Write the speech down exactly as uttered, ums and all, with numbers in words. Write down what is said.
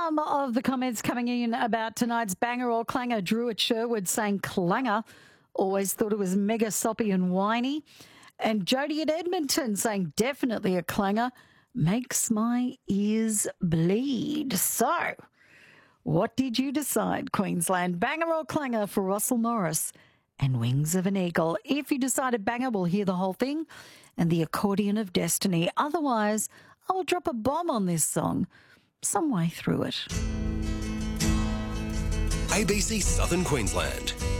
some of the comments coming in about tonight's banger or clanger. Drew at Sherwood saying clanger. Always thought it was mega soppy and whiny. And Jody at Edmonton saying definitely a clanger. Makes my ears bleed. So, what did you decide, Queensland? Banger or clanger for Russell Morris and Wings of an Eagle? If you decided banger, we'll hear the whole thing and the accordion of destiny. Otherwise, I will drop a bomb on this song some way through it. A B C Southern Queensland.